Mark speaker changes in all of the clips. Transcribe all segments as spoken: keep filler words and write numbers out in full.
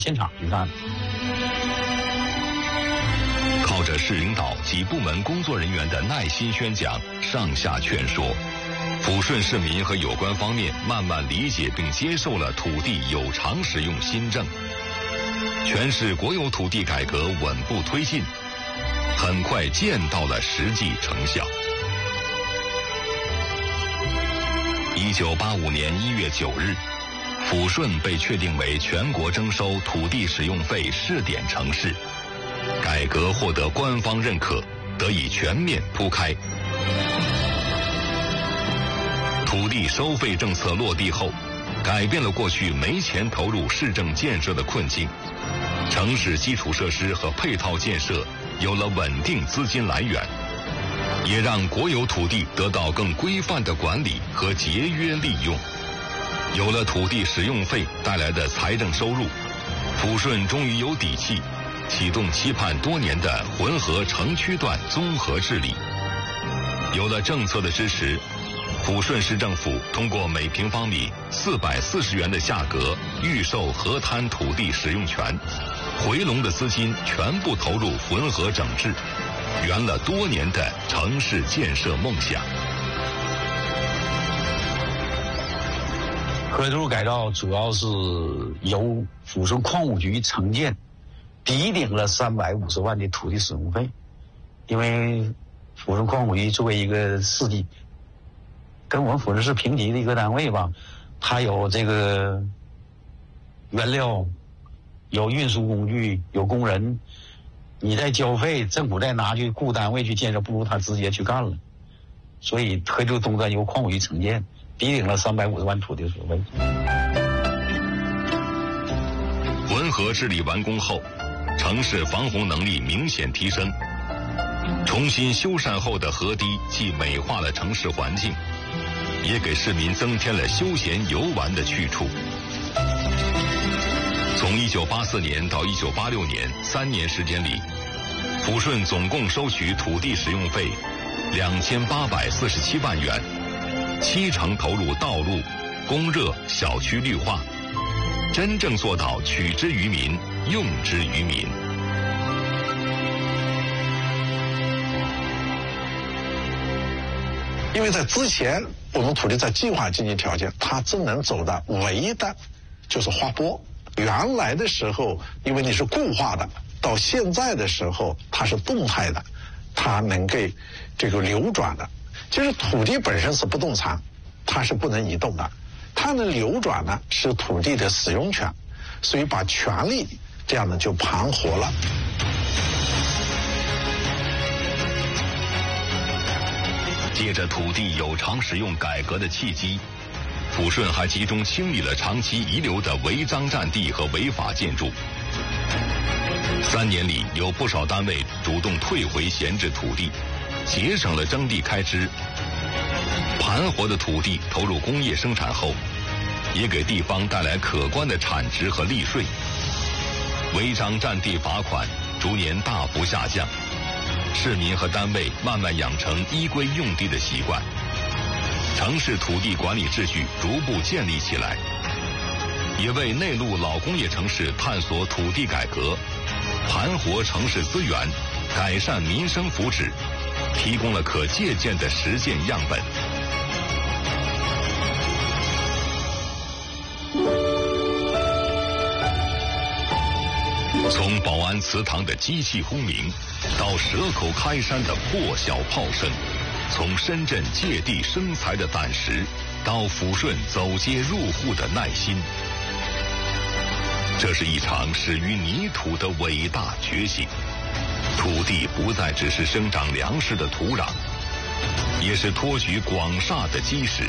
Speaker 1: 现场去看。
Speaker 2: 靠着市领导及部门工作人员的耐心宣讲、上下劝说，抚顺市民和有关方面慢慢理解并接受了土地有偿使用新政，全市国有土地改革稳步推进，很快见到了实际成效。一九八五年一月九日，抚顺被确定为全国征收土地使用费试点城市，改革获得官方认可，得以全面铺开。土地收费政策落地后，改变了过去没钱投入市政建设的困境，城市基础设施和配套建设有了稳定资金来源，也让国有土地得到更规范的管理和节约利用。有了土地使用费带来的财政收入，抚顺终于有底气启动期盼多年的浑河城区段综合治理。有了政策的支持，抚顺市政府通过每平方米四百四十元的价格预售河滩土地使用权，回笼的资金全部投入浑河整治，圆了多年的城市建设梦想。
Speaker 1: 河土改造主要是由抚顺矿务局承建，抵顶了三百五十万的土地使用费。因为抚顺矿务局作为一个市级，跟我们抚顺市平级的一个单位吧，它有这个原料，有运输工具，有工人，你再交费，政府再拿去雇单位去建设，不如他直接去干了。所以河土东段由矿务局承建，抵顶了三百五十万土地使用费。
Speaker 2: 浑河治理完工后，城市防洪能力明显提升，重新修缮后的河堤既美化了城市环境，也给市民增添了休闲游玩的去处。从一九八四年到一九八六年三年时间里，抚顺总共收取土地使用费两千八百四十七万元，七成投入道路、供热、小区绿化，真正做到取之于民，用之于民。
Speaker 3: 因为在之前我们土地在计划经济条件，它只能走的唯一的就是滑坡。原来的时候因为你是固化的，到现在的时候它是动态的，它能给这个流转的。其实土地本身是不动产，它是不能移动的，它能流转呢是土地的使用权，所以把权利这样的就盘活了。
Speaker 2: 借着土地有偿使用改革的契机，抚顺还集中清理了长期遗留的违章占地和违法建筑。三年里，有不少单位主动退回闲置土地，节省了征地开支。盘活的土地投入工业生产后，也给地方带来可观的产值和利税。违章占地罚款逐年大幅下降，市民和单位慢慢养成依规用地的习惯，城市土地管理秩序逐步建立起来，也为内陆老工业城市探索土地改革、盘活城市资源、改善民生福祉提供了可借鉴的实践样本。从保安祠堂的机器轰鸣，到蛇口开山的破晓炮声，从深圳借地生财的胆识，到抚顺走街入户的耐心，这是一场始于泥土的伟大觉醒。土地不再只是生长粮食的土壤，也是托举广厦的基石。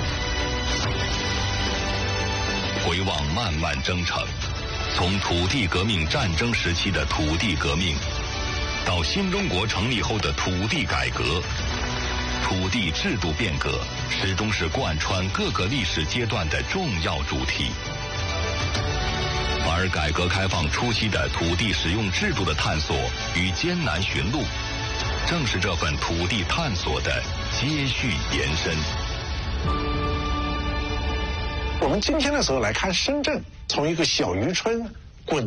Speaker 2: 回望漫漫征程，从土地革命战争时期的土地革命，到新中国成立后的土地改革，土地制度变革始终是贯穿各个历史阶段的重要主题。而改革开放初期的土地使用制度的探索与艰难寻路，正是这份土地探索的接续延伸。
Speaker 3: 我们今天的时候来看深圳，从一个小渔村